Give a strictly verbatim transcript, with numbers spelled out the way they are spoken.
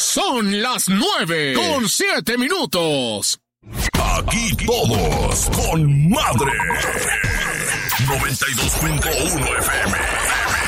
Son las nueve con siete minutos. Aquí todos con madre. noventa y dos punto uno F M.